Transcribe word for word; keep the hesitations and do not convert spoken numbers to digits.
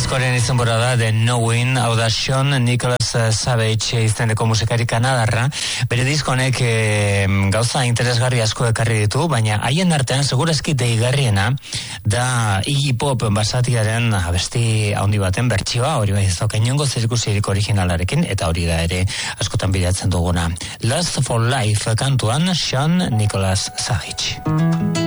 diskoaren izenbora da The Knowing, hau da Sean Nicholas Savage izeneko musikari kanadarra. Bere diskonek e, gauza interesgarri asko ekarri ditu, baina haien artean segurazki deigarriena da Iggy Pop basatiaren abesti handi baten bertsioa, hori bai ez dauka inongo zerikusirik originalarekin, eta hori da ere askotan bilatzen duguna. Lust for Life kantuan Sean Nicholas Savage.